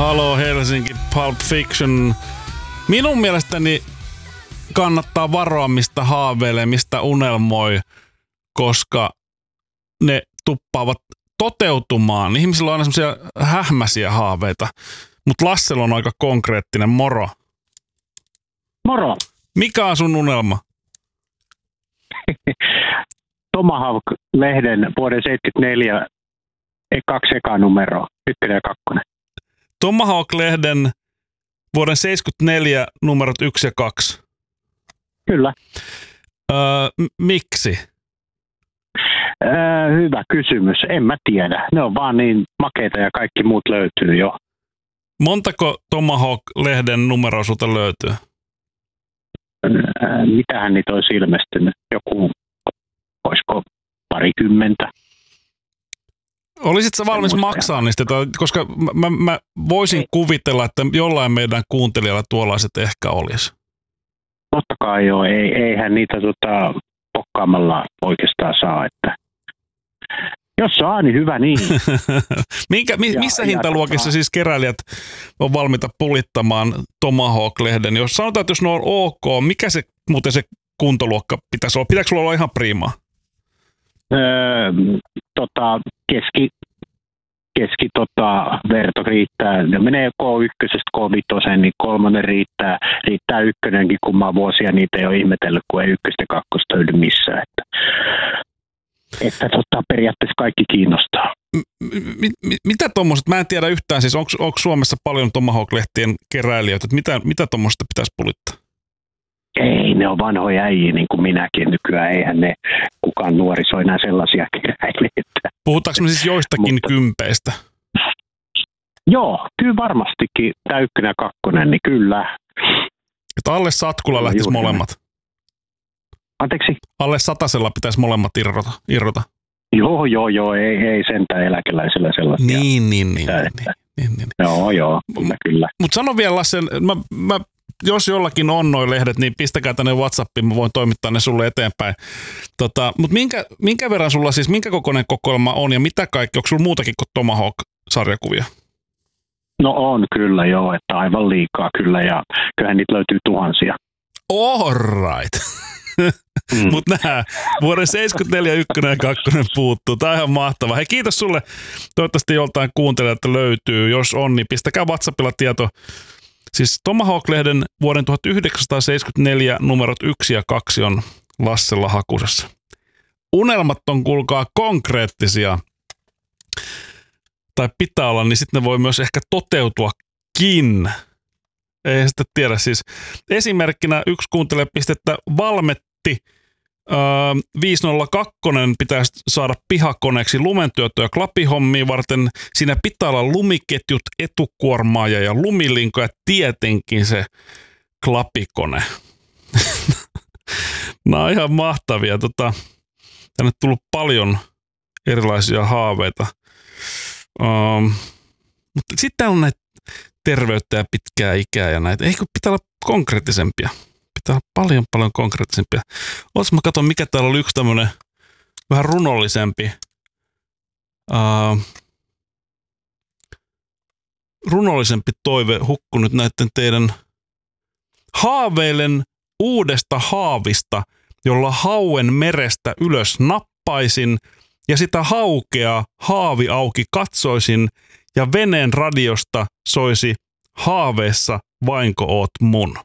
Halo Helsinki, Pulp Fiction. Minun mielestäni kannattaa varoa, mistä haaveilee, mistä unelmoi, koska ne tuppaavat toteutumaan. Ihmisillä on aina semmoisia hähmäisiä haaveita, mutta Lassella on aika konkreettinen. Moro. Moro. Mikä on sun unelma? Tomahawk-lehden vuoden 1974 kaksi ekanumeroa, 1 ja 2. Tomahawk-lehden vuoden 1974 numerot 1 ja 2. Kyllä. Miksi? Hyvä kysymys. En mä tiedä. Ne on vaan niin makeita ja kaikki muut löytyy jo. Montako Tomahawk-lehden numeroa sulta löytyy? Mitähän niitä olisi ilmestynyt? Joku, olisiko 20. Olisitko valmis maksaa niistä? Koska mä voisin kuvitella, että jollain meidän kuuntelijalla tuollaiset ehkä olisi. Totta kai joo. Eihän niitä pokkaamalla oikeastaan saa. Että jos saa, niin hyvä niin. Missä hintaluokissa siis keräilijät on valmiita pulittamaan Tomahawk-lehden? Jos sanotaan, että jos ne on ok, mikä se muuten se kuntoluokka pitäisi olla? Pitääkö sulla olla ihan priimaa? Keski verto riittää. Ne menee K1, K5, niin 3 riittää 1, kun mä vuosia niitä ei ole ihmetellyt, kun ei 1 ja 2 löydy missään. Että periaatteessa kaikki kiinnostaa. Mitä tuommoiset, mä en tiedä yhtään, siis onko Suomessa paljon Tomahawk-lehtien keräilijöitä, että mitä tuommoista pitäisi pulittaa? Ei, ne on vanhoja äijiä niin kuin minäkin nykyään, eihän ne kukaan nuoriso enää sellaisia keräilijöitä. Puhutaanko me siis joistakin kympeistä? Joo, kyllä varmastikin, tämä 1 ja 2, niin kyllä. Että alle satkulla lähtisi molemmat. Anteeksi? Alle 100 pitäisi molemmat irrota. Joo, ei sentään eläkeläisellä sellaisia. Niin. Joo, kyllä. Mutta sano vielä Lasse, jos jollakin on noi lehdet, niin pistäkää tänne WhatsAppiin, mä voin toimittaa ne sulle eteenpäin. Mutta minkä verran sulla siis, minkä kokoinen kokoelma on ja mitä kaikki, onko sulla muutakin kuin Tomahawk-sarjakuvia? No on kyllä joo, että aivan liikaa kyllä ja kyllähän niitä löytyy tuhansia. All right. Mutta nämä vuoden 74 1 ja 2 puuttuu. Tämä on ihan mahtavaa. Hei, kiitos sulle. Toivottavasti joltain kuuntelijalta löytyy. Jos on, niin pistäkää WhatsAppilla tieto. Siis Tomahawk-lehden vuoden 1974 numerot 1 ja 2 on Lassella hakusessa. Unelmat on, kuulkaa, konkreettisia. Tai pitää olla, niin sitten ne voi myös ehkä toteutuakin. Ei sitä tiedä siis. Esimerkkinä yksi kuuntelijapistettä Valmetti 502 pitäisi saada pihakoneeksi lumentyötä ja klapihommia varten. Siinä pitää olla lumiketjut, etukuormaaja ja lumilinko ja tietenkin se klapikone. Nämä on ihan mahtavia. Tänne on tullut paljon erilaisia haaveita. Mutta sitten on näitä terveyttä ja pitkää ikää ja näitä. Eikö pitää olla konkreettisempia? Pitää olla paljon konkreettisempia. Mä katson, mikä täällä oli yksi tämmönen vähän runollisempi. Runollisempi toive hukkunut näiden teidän haaveilen uudesta haavista, jolla hauen merestä ylös nappaisin ja sitä haukeaa haavi auki katsoisin ja veneen radiosta soisi haaveessa vainko oot mun.